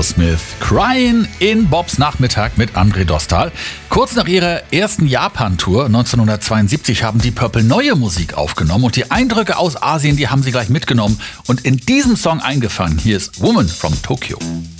Aerosmith, Crying in Bobs Nachmittag mit André Dostal. Kurz nach ihrer ersten Japan-Tour 1972 haben die Purple neue Musik aufgenommen und die Eindrücke aus Asien, die haben sie gleich mitgenommen und in diesem Song eingefangen. Hier ist Woman from Tokyo.